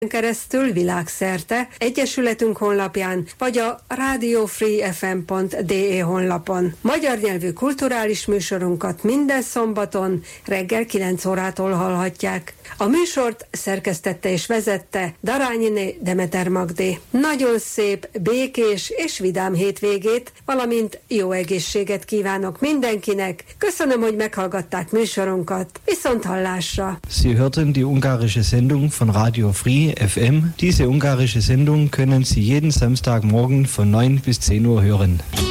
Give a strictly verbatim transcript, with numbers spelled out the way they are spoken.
keresztül világszerte, egyesületünk honlapján, vagy a radio free f m pont d e honlapon. Magyar nyelvű kulturális műsorunkat minden szombaton reggel kilenc órától hallhatják. A műsort szerkesztette és vezette Darányiné Demeter Magdé. Nagyon szép, békés és vidám hétvégét, valamint jó egészséget kívánok mindenkinek. Köszönöm, hogy meghallgatták műsorunkat. Viszont hallásra! Sie hörten die ungarische Sendung von Radio Free F M. Diese ungarische Sendung können Sie jeden Samstagmorgen von neun bis zehn Uhr hören.